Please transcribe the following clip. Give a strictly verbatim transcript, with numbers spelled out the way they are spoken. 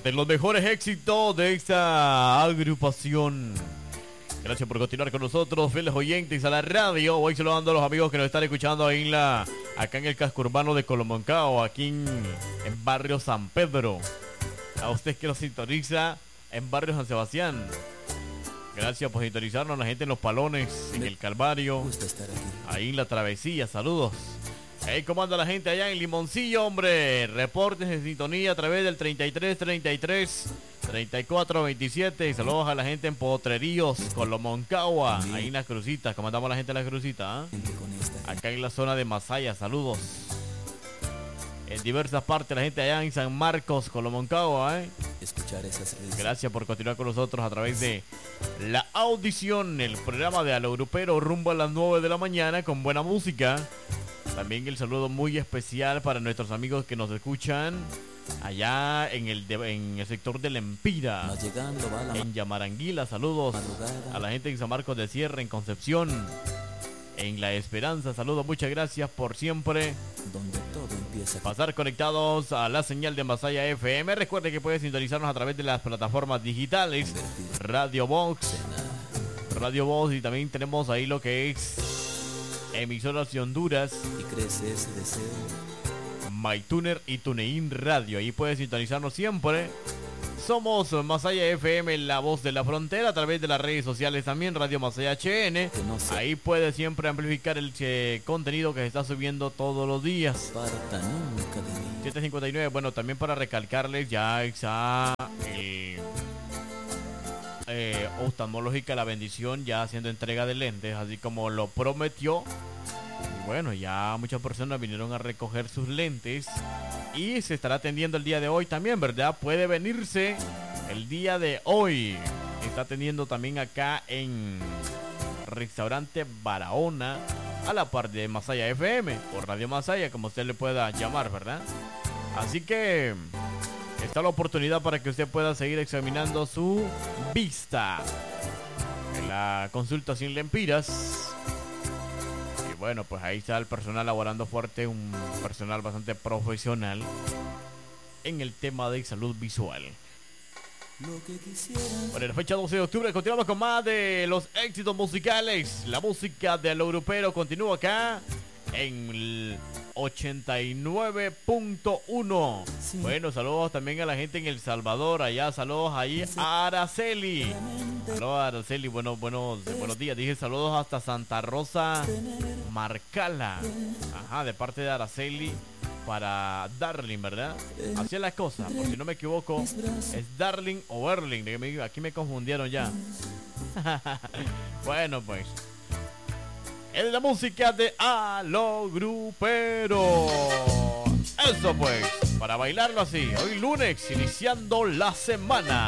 de los mejores éxitos de esta agrupación. Gracias por continuar con nosotros, fieles oyentes a la radio. Voy saludando a los amigos que nos están escuchando ahí en la, acá en el casco urbano de Colomoncao, aquí en, en barrio San Pedro. A usted que nos sintoniza en barrio San Sebastián. Gracias por sintonizarnos, la gente en Los Palones, en el Calvario, ahí en la Travesía, saludos. Hey, ¿cómo anda la gente allá en Limoncillo, hombre? Reportes de sintonía a través del treinta y tres treinta y tres treinta y cuatro veintisiete. Saludos a la gente en Potreríos, Colomoncagua, ahí en Las Crucitas. ¿Cómo andamos la gente en Las Crucitas? ¿Eh? Acá en la zona de Masaya, saludos. En diversas partes, la gente allá en San Marcos, Colomoncagua, ¿eh? Escuchar esas... Gracias por continuar con nosotros a través de La Audición, el programa de Alo Grupero, rumbo a las nueve de la mañana con buena música. También el saludo muy especial para nuestros amigos que nos escuchan allá en el, de, en el sector de Lempira, en Yamaranguila. Saludos a la gente en San Marcos de Sierra, en Concepción, en La Esperanza. Saludos, muchas gracias por siempre donde todo empieza. Pasar conectados a la señal de Masaya F M. Recuerde que puede sintonizarnos a través de las plataformas digitales Radio Box, Radio Box, y también tenemos ahí lo que es emisoras de Honduras y crece ese deseo, MyTuner y TuneIn Radio. Ahí puedes sintonizarnos siempre. Somos Masaya F M, la voz de la frontera, a través de las redes sociales también, Radio Masaya H N. No sé. Ahí puedes siempre amplificar el che, contenido que se está subiendo todos los días. siete cincuenta y nueve, bueno, también para recalcarles, ya está eh, eh, oftalmológica La Bendición ya haciendo entrega de lentes, así como lo prometió. Bueno, ya muchas personas vinieron a recoger sus lentes y se estará atendiendo el día de hoy también, ¿verdad? Puede venirse el día de hoy. Está atendiendo también acá en Restaurante Barahona, a la par de Masaya F M, o Radio Masaya, como usted le pueda llamar, ¿verdad? Así que está la oportunidad para que usted pueda seguir examinando su vista en la consulta sin lempiras. Y bueno, pues ahí está el personal laborando fuerte, un personal bastante profesional en el tema de salud visual. Bueno, en la fecha doce de octubre continuamos con más de los éxitos musicales. La música de Alo Grupero continúa acá en el ochenta y nueve punto uno. Sí. Bueno, saludos también a la gente en El Salvador. Allá, saludos ahí a Araceli. Saludos a Araceli, bueno, buenos, buenos días. Dije saludos hasta Santa Rosa Marcala. Ajá, de parte de Araceli para Darling, ¿verdad? Así es la cosa, por si no me equivoco, es Darling o Erling. Aquí me confundieron ya. Bueno, pues es la música de Alo Grupero. Eso pues, para bailarlo así, hoy lunes, iniciando la semana.